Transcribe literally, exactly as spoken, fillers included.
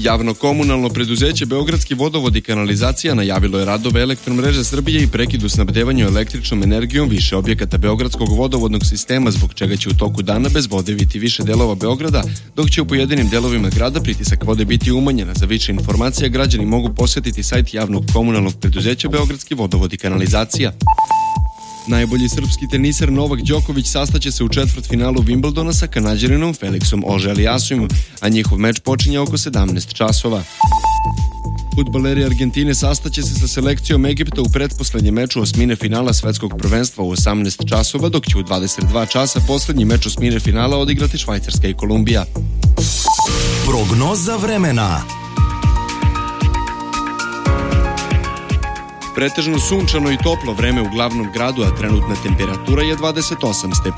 Javno komunalno preduzeće Beogradski vodovod i kanalizacija najavilo je radove Elektromreže Srbije i prekidu snabdevanja električnom energijom više objekata Beogradskog vodovodnog sistema, zbog čega će u toku dana bez vode biti više delova Beograda, dok će u pojedinim delovima grada pritisak vode biti umanjena. Za više informacija građani mogu posjetiti sajt Javnog komunalnog preduzeća Beogradski vodovod i kanalizacija. Najbolji srpski teniser Novak Đoković sastaće se u četvrtfinalu Wimbledona sa Kanađaninom Felixom Auger-Aliassimom, a njihov meč počinje oko sedamnaest časova. Fudbaleri Argentine sastaće se sa selekcijom Egipta u pretposlednjem meču osmine finala svetskog prvenstva u osamnaest časova, dok će u dvadeset dva časa poslednji meč osmine finala odigrati Švajcarska i Kolumbija. Prognoza vremena. Pretežno sunčano i toplo vreme u glavnom gradu, a trenutna temperatura je dvadeset osam stepeni.